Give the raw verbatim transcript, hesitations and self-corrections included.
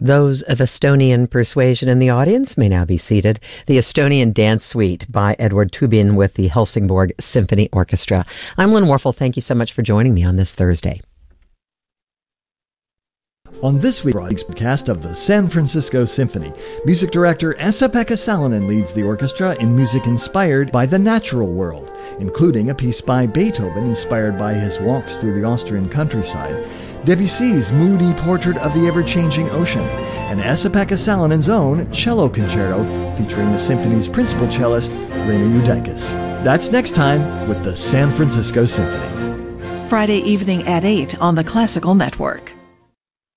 Those of Estonian persuasion in the audience may now be seated. The Estonian Dance Suite by Edward Tubin with the Helsingborg Symphony Orchestra. I'm Lynn Warfel. Thank you so much for joining me on this Thursday. On this week's broadcast of the San Francisco Symphony, music director Esa-Pekka Salonen leads the orchestra in music inspired by the natural world, including a piece by Beethoven inspired by his walks through the Austrian countryside, Debussy's moody portrait of the ever-changing ocean, and Esa-Pekka Salonen's own cello concerto featuring the symphony's principal cellist, Reina Judaitis. That's next time with the San Francisco Symphony. Friday evening at eight on the Classical Network.